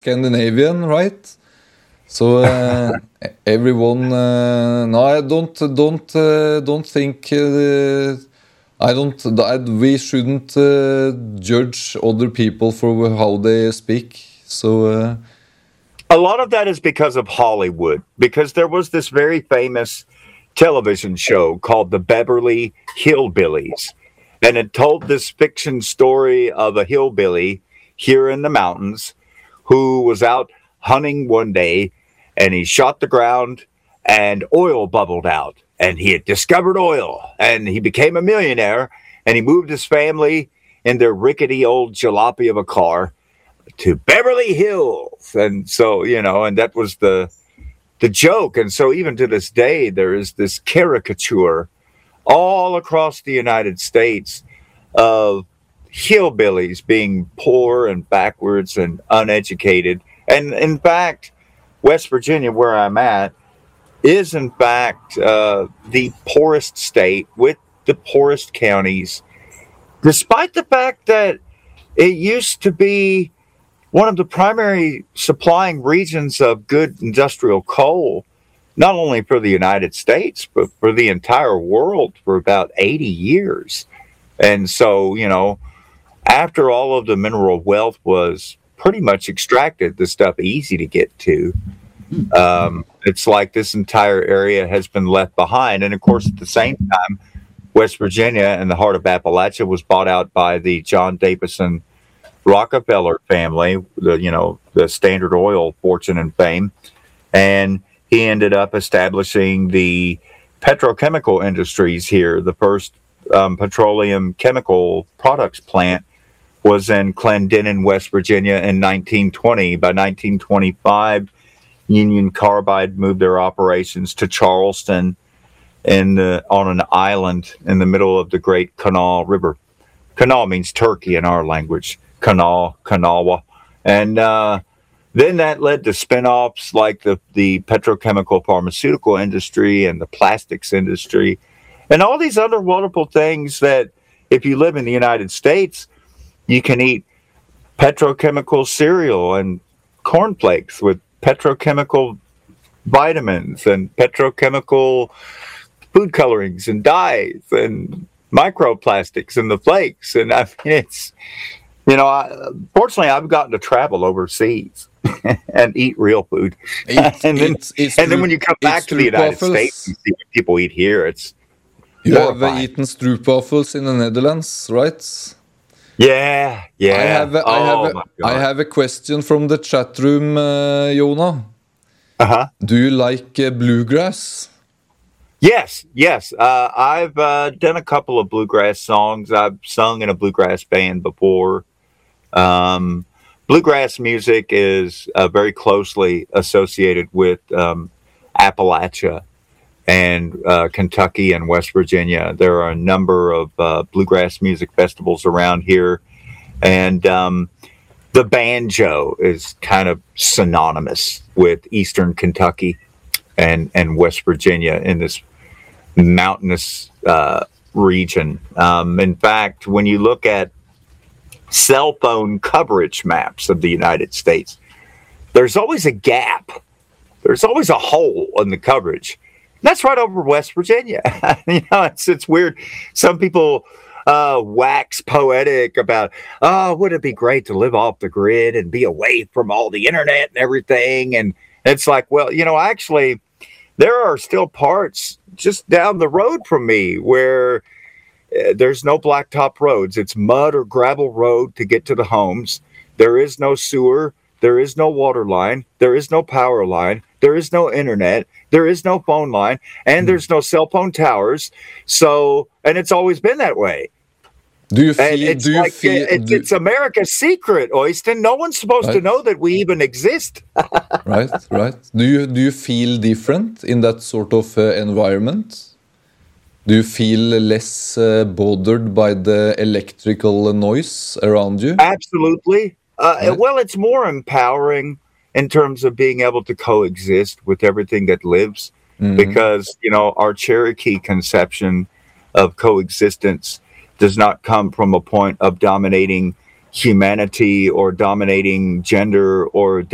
Scandinavian, right? So everyone, no, I don't think. We shouldn't judge other people for how they speak. So A lot of that is because of Hollywood, because there was this very famous television show called The Beverly Hillbillies. And it told this fiction story of a hillbilly here in the mountains who was out hunting one day and he shot the ground and oil bubbled out. And he had discovered oil and he became a millionaire and he moved his family in their rickety old jalopy of a car to Beverly Hills. And so, and that was the joke. And so even to this day, there is this caricature all across the United States of hillbillies being poor and backwards and uneducated. And in fact, West Virginia, where I'm at, is in fact the poorest state with the poorest counties, despite the fact that it used to be one of the primary supplying regions of good industrial coal, not only for the United States, but for the entire world for about 80 years. And so, after all of the mineral wealth was pretty much extracted, the stuff easy to get to, it's like this entire area has been left behind. And of course, at the same time, West Virginia and the heart of Appalachia was bought out by the John Davison Rockefeller family, the Standard Oil fortune and fame. And he ended up establishing the petrochemical industries here. The first petroleum chemical products plant was in Clendenin, West Virginia in 1920. By 1925, Union Carbide moved their operations to Charleston on an island in the middle of the Great Kanawha River. Kanawha means turkey in our language. Kanawha. And then that led to spinoffs like the petrochemical pharmaceutical industry and the plastics industry and all these other wonderful things that if you live in the United States, you can eat petrochemical cereal and cornflakes with petrochemical vitamins and petrochemical food colorings and dyes and microplastics in the flakes. And I mean, it's, fortunately, I've gotten to travel overseas and eat real food. And then when you come back to the United States and see what people eat here, it's you have eaten stroopwafels in the Netherlands, right? Yeah. I have a question from the chat room, Jonah. Do you like bluegrass? Yes. I've done a couple of bluegrass songs. I've sung in a bluegrass band before. Bluegrass music is very closely associated with Appalachia and Kentucky and West Virginia. There are a number of bluegrass music festivals around here. And the banjo is kind of synonymous with Eastern Kentucky and West Virginia in this mountainous region. In fact, when you look at cell phone coverage maps of the United States, there's always a gap. There's always a hole in the coverage. That's right over West Virginia. It's weird. Some people wax poetic about, wouldn't it be great to live off the grid and be away from all the internet and everything? And it's like, well, actually, there are still parts just down the road from me where there's no blacktop roads. It's mud or gravel road to get to the homes. There is no sewer. There is no water line. There is no power line. There is no internet. There is no phone line. And there's no cell phone towers. So, and it's always been that way. It's America's secret, Øystein. No one's supposed to know that we even exist. Right. Do you feel different in that sort of environment? Do you feel less bothered by the electrical noise around you? Absolutely. Well, it's more empowering in terms of being able to coexist with everything that lives, because, our Cherokee conception of coexistence does not come from a point of dominating humanity or dominating gender or